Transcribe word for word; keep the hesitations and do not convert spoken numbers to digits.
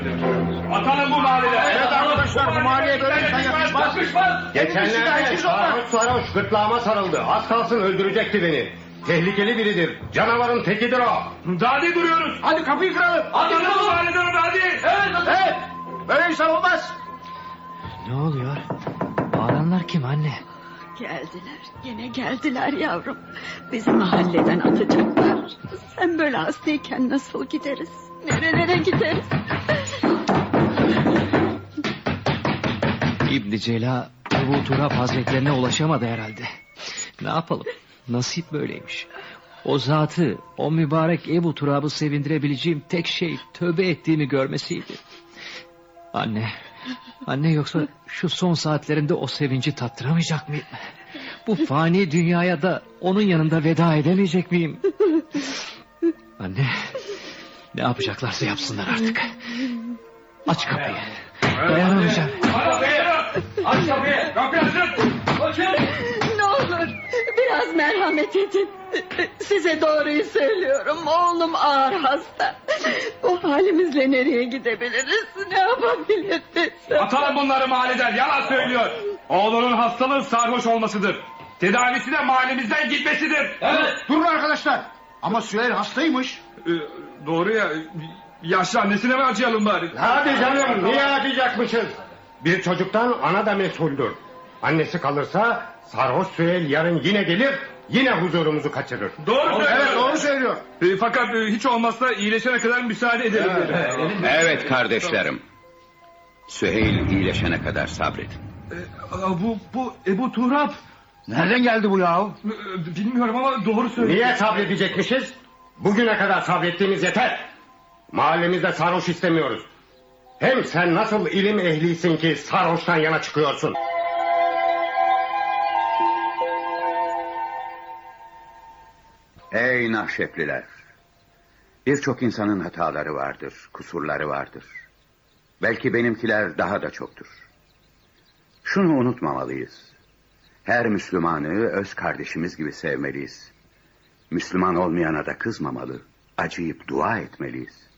Atalım bu mahallede. Evet arkadaşlar, bu mahalleye böyle insan yakışmaz. Geçenlerde sarhoş sarhoş gırtlağıma sarıldı. Az kalsın öldürecekti beni. Tehlikeli biridir. Canavarın tekidir o. Daha ne duruyoruz? Hadi kapıyı kıralım. Atalım bu mahalleden onu hadi. Evet, evet. Böyle insan olmaz. Ne oluyor? Bağıranlar kim anne? Geldiler, yine geldiler yavrum. Bizi mahalleden atacaklar. Sen böyle hastayken nasıl gideriz? Nerelere gideriz? İbn Cela Ebu Turab Hazretlerine ulaşamadı herhalde. Ne yapalım? Nasip böyleymiş. O zatı, o mübarek Ebu Turab'ı sevindirebileceğim tek şey tövbe ettiğimi görmesiydi. Anne, anne yoksa şu son saatlerinde o sevinci tattıramayacak mıyım? Bu fani dünyaya da onun yanında veda edemeyecek miyim? Anne, ne yapacaklarsa yapsınlar artık. Aç kapıyı. Dayanamayacağım. Aç kapıyı. Aç kapıyı. Kapıyı açın. Ne olur biraz merhamet edin. Size doğruyu söylüyorum. Oğlum ağır hasta. Bu halimizle nereye gidebiliriz? Ne yapabiliriz? Atalım bunları mahalleden. Yalan söylüyor. Oğlunun hastalığı sarhoş olmasıdır. Tedavisi de mahallemizden gitmesidir. Evet. Durun arkadaşlar. Ama Süheyl hastaymış. Ee, doğru ya. Yaşlı annesine mi acıyalım bari? Hadi canım, niye acıyacakmışız? Bir çocuktan ana da mesuldür. Annesi kalırsa sarhoş Süheyl yarın yine gelir, yine huzurumuzu kaçırır. Doğru söylüyor. Evet, doğru söylüyor. Ee, fakat e, hiç olmazsa iyileşene kadar müsaade edelim. Evet kardeşlerim. Süheyl iyileşene kadar sabredin. Ee, bu, bu Ebu Turab. Nereden geldi bu yahu? Ee, Bilmiyorum ama doğru söylüyor. Niye sabredecekmişiz? Bugüne kadar sabrettiğimiz yeter. Mahallemizde sarhoş istemiyoruz. Hem sen nasıl ilim ehlisin ki sarhoştan yana çıkıyorsun? Ey Nahşepliler! Birçok insanın hataları vardır, kusurları vardır. Belki benimkiler daha da çoktur. Şunu unutmamalıyız. Her Müslümanı öz kardeşimiz gibi sevmeliyiz. Müslüman olmayana da kızmamalı, acıyıp dua etmeliyiz.